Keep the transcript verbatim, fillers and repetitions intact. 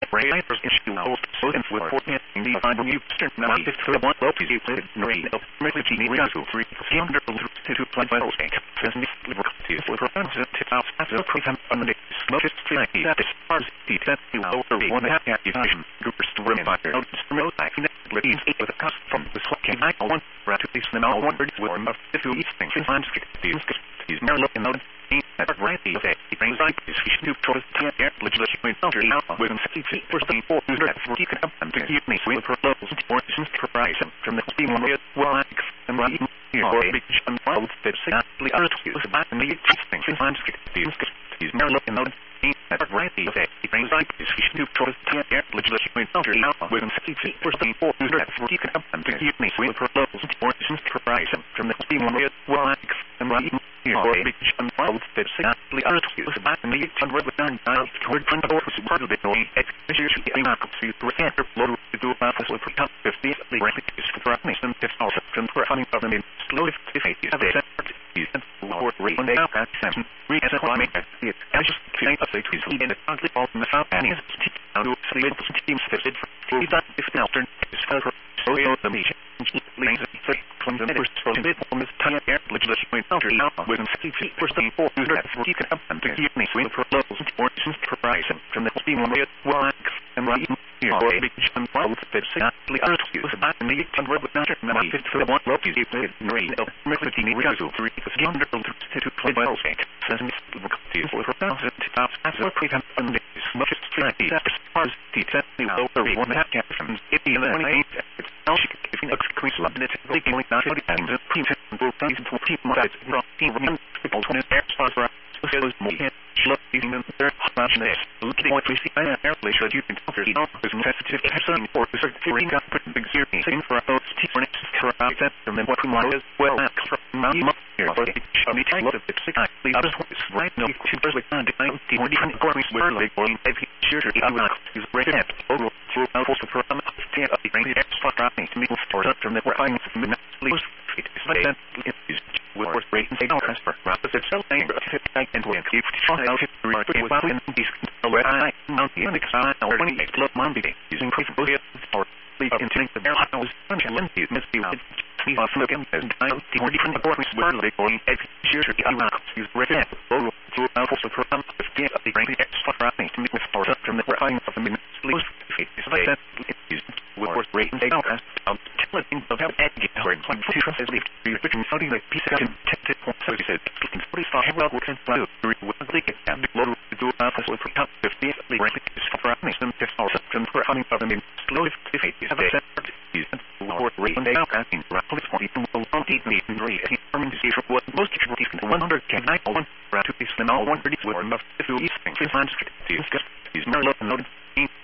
Writers issue host so in with fourteen the find new stern ninety fifty one low to you played rate of Mercury Riazu three hundred to play by Osake says Nick Liberty with reference to out as a prevent on the notice to that is far the that you over one half accusation groups to remember notice remote like Liberties with a cost from the swacking I want to be small one birds were enough if you eat things in lines these these mere looking out that variety of it brings like this fish to choice to air legislation counter now with sixty feet for the four hundred forty can up and you may swing for lows or since horizon from the steam on it well and right here or a big and wild that exactly are to use about the things in lines these these mere looking out that variety of it brings like this fish to choice to air legislation counter now with sixty feet for the four hundred forty can up and you may swing for lows or since horizon from the steam on it well and right here or a big and wild that exactly are to use about the hundred with nine toward front door was part of the noise execution in our computer center load to do about this with top fifty the rank is for us and this also from for having government slowly to face it they said lower rate on the outcome read as a climate it as just to say to see in the conflict of the south and is to do sleep teams fitted for that if now turn is for so the mission lanes for from the first from the from this time air legislation counter now with sixty feet for the four hundred forty can up and you may swing for lows or since horizon from the steam on it well and right here or a big and wild that exactly are to use about the hundred with nine fifty for the one low you played in rain of Mercury Riazu three hundred to play by Osake says Miss Liberty for a thousand tops as a prevent on the much strategy that as far as the set the over one half from it in the eight it's now she could give an increase of the leaking like not and the prevent will be to keep my sides from team from people when air sponsor so those more look using them their fashion is looking what we see I apparently should you can counter the office sensitive to some for the feeling got put big zero thing for those team for next correct and then what we want is well from you here for the shiny time of the six the other is right no two first like nine the more different corners were like going every sure the other is right at over through out for from the range extra dropping to make for up from the flying from the least it is like that is with rate and take transfer rapid itself and when keep trying out to about in these where I mount the index on or when it look Monday using quick both or leave into the air I was punching Lindsay must be with see off look and I the more different importance were like going every year to the Iraq use red and low through out for from the the range extra dropping to make with for up from the flying of the minutes least is like that is with rate and take out telling of how egg or in point two is leave be written something like piece of protected so he said pretty far well we can do with the and low to do office with top fifty the rank is for me some just also from for having of them slowly if it is a is lower rate and out in roughly twenty two on the rate determined to see for what most people can one hundred can nine one to be small one thirty or enough if you eat things in landscape is more low noted